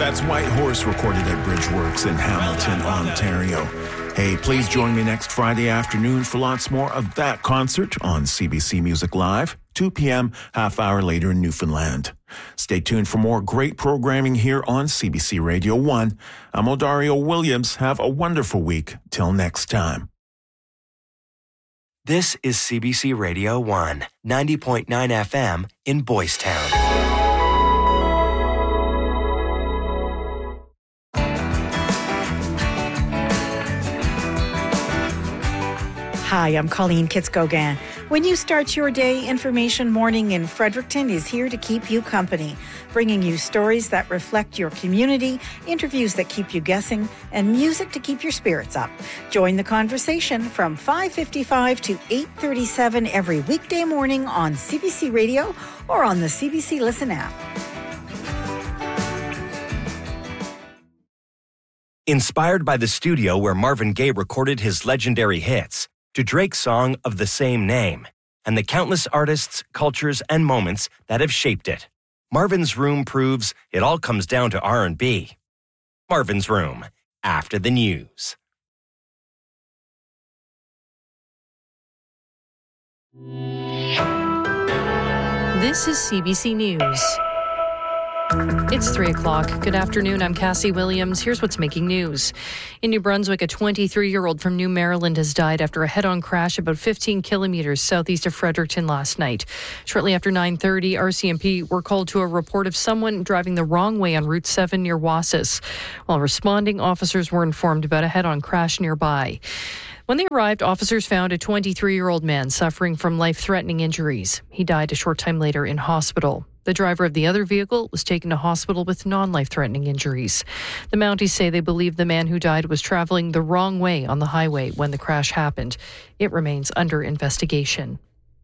That's White Horse recorded at Bridgeworks in Hamilton, Ontario. Hey, please join me next Friday afternoon for lots more of that concert on CBC Music Live, 2 p.m., half hour later in Newfoundland. Stay tuned for more great programming here on CBC Radio 1. I'm Odario Williams. Have a wonderful week. Till next time. This is CBC Radio 1, 90.9 FM in Boys Town. Hi, I'm Colleen Kitz-Gauguin. When you start your day, Information Morning in Fredericton is here to keep you company, bringing you stories that reflect your community, interviews that keep you guessing, and music to keep your spirits up. Join the conversation from 5:55 to 8:37 every weekday morning on CBC Radio or on the CBC Listen app. Inspired by the studio where Marvin Gaye recorded his legendary hits, to Drake's song of the same name, and the countless artists, cultures, and moments that have shaped it. Marvin's Room proves it all comes down to R&B. Marvin's Room, after the news. This is CBC News. It's 3 o'clock. Good afternoon. I'm Cassie Williams. Here's what's making news. In New Brunswick, a 23-year-old from New Maryland has died after a head-on crash about 15 kilometers southeast of Fredericton last night. Shortly after 9:30, RCMP were called to a report of someone driving the wrong way on Route 7 near Wasis. While responding, officers were informed about a head-on crash nearby. When they arrived, officers found a 23-year-old man suffering from life-threatening injuries. He died a short time later in hospital. The driver of the other vehicle was taken to hospital with non-life-threatening injuries. The Mounties say they believe the man who died was traveling the wrong way on the highway when the crash happened. It remains under investigation.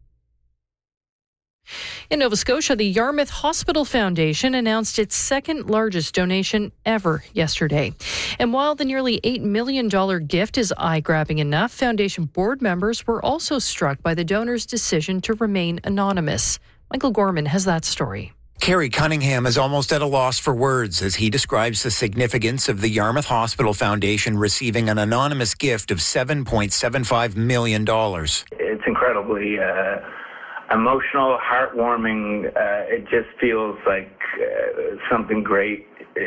In Nova Scotia, the Yarmouth Hospital Foundation announced its second largest donation ever yesterday. And while the nearly $8 million gift is eye-grabbing enough, foundation board members were also struck by the donor's decision to remain anonymous. Michael Gorman has that story. Kerry Cunningham is almost at a loss for words as he describes the significance of the Yarmouth Hospital Foundation receiving an anonymous gift of $7.75 million. It's incredibly emotional, heartwarming. It just feels like something great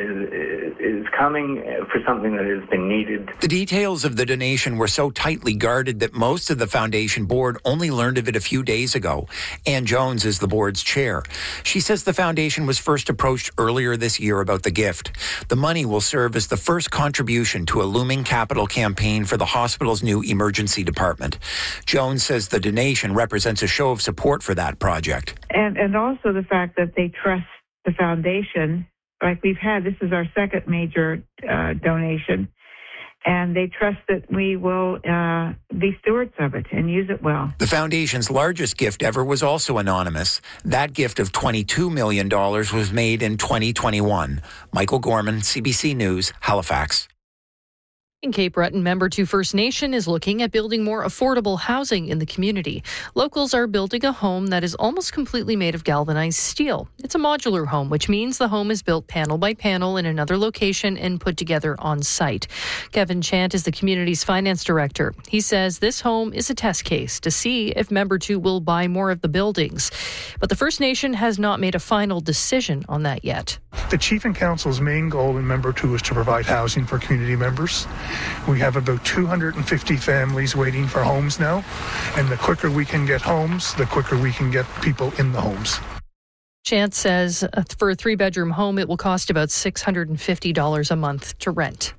is coming for something that has been needed. The details of the donation were so tightly guarded that most of the foundation board only learned of it a few days ago. Ann Jones is the board's chair. She says the foundation was first approached earlier this year about the gift. The money will serve as the first contribution to a looming capital campaign for the hospital's new emergency department. Jones says the donation represents a show of support for that project. And also the fact that they trust the foundation. Like we've had, this is our second major donation, and they trust that we will be stewards of it and use it well. The foundation's largest gift ever was also anonymous. That gift of $22 million was made in 2021. Michael Gorman, CBC News, Halifax. In Cape Breton, Member 2 First Nation is looking at building more affordable housing in the community. Locals are building a home that is almost completely made of galvanized steel. It's a modular home, which means the home is built panel by panel in another location and put together on site. Kevin Chant is the community's finance director. He says this home is a test case to see if Member 2 will buy more of the buildings. But the First Nation has not made a final decision on that yet. The Chief and Council's main goal in Member 2 is to provide housing for community members. We have about 250 families waiting for homes now, and the quicker we can get homes, the quicker we can get people in the homes. Chance says for a 3-bedroom home, it will cost about $650 a month to rent.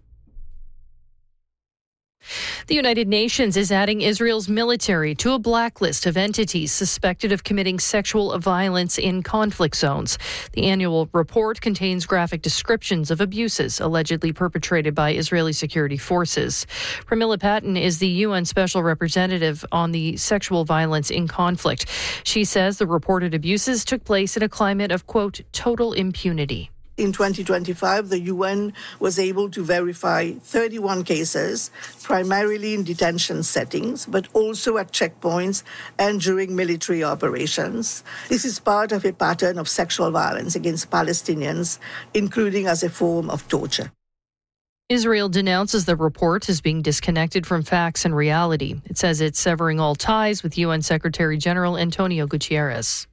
The United Nations is adding Israel's military to a blacklist of entities suspected of committing sexual violence in conflict zones. The annual report contains graphic descriptions of abuses allegedly perpetrated by Israeli security forces. Pramila Patten is the UN Special Representative on the sexual violence in conflict. She says the reported abuses took place in a climate of, quote, total impunity. In 2025, the UN was able to verify 31 cases, primarily in detention settings, but also at checkpoints and during military operations. This is part of a pattern of sexual violence against Palestinians, including as a form of torture. Israel denounces the report as being disconnected from facts and reality. It says it's severing all ties with UN Secretary General Antonio Guterres.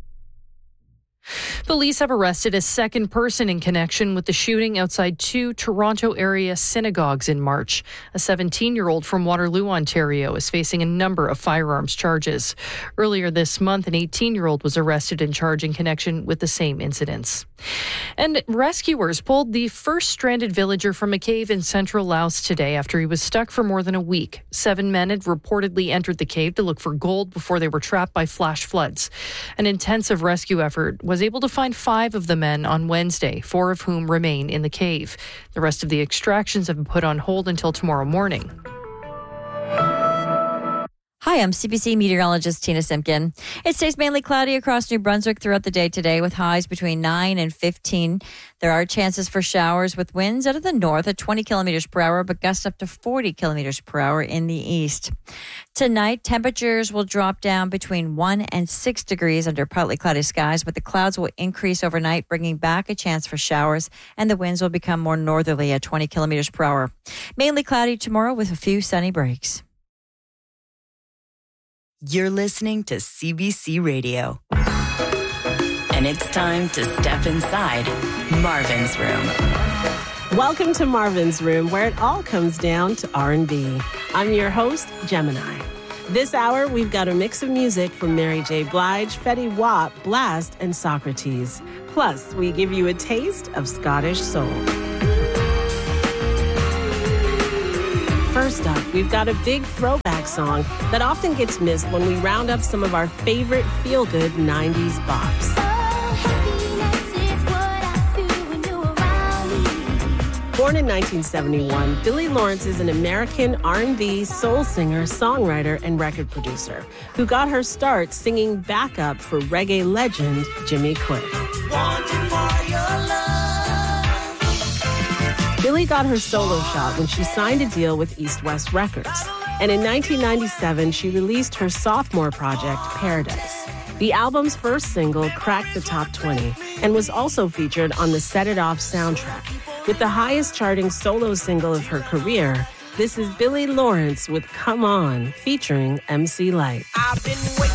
Police have arrested a second person in connection with the shooting outside 2 Toronto area synagogues in March. A 17-year-old from Waterloo, Ontario, is facing a number of firearms charges. Earlier this month, an 18-year-old was arrested and charged in connection with the same incidents. And rescuers pulled the first stranded villager from a cave in central Laos today after he was stuck for more than a week. 7 men had reportedly entered the cave to look for gold before they were trapped by flash floods. An intensive rescue effort was able to find 5 of the men on Wednesday, 4 of whom remain in the cave. The rest of the extractions have been put on hold until tomorrow morning. Hi, I'm CBC meteorologist Tina Simpkin. It stays mainly cloudy across New Brunswick throughout the day today with highs between 9 and 15. There are chances for showers with winds out of the north at 20 kilometers per hour, but gusts up to 40 kilometers per hour in the east. Tonight, temperatures will drop down between 1 and 6 degrees under partly cloudy skies, but the clouds will increase overnight, bringing back a chance for showers, and the winds will become more northerly at 20 kilometers per hour. Mainly cloudy tomorrow with a few sunny breaks. You're listening to CBC Radio. And it's time to step inside Marvin's Room. Welcome to Marvin's Room, where it all comes down to R&B. I'm your host, Gemini. This hour, we've got a mix of music from Mary J. Blige, Fetty Wap, Blast, and Socrates. Plus, we give you a taste of Scottish soul. First up, we've got a big throwback song that often gets missed when we round up some of our favorite feel-good 90s bops. Born in 1971, Billy Lawrence is an American R&B soul singer, songwriter, and record producer who got her start singing backup for reggae legend Jimmy Cliff. Billy got her solo shot when she signed a deal with East West Records. And in 1997, she released her sophomore project, Paradise. The album's first single cracked the top 20 and was also featured on the Set It Off soundtrack. With the highest charting solo single of her career, this is Billy Lawrence with Come On, featuring MC Lyte. I've been waiting